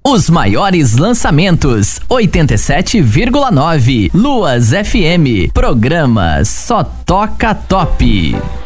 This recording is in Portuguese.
Os maiores lançamentos, 87,9. Luas FM. Programa Só Toca Top.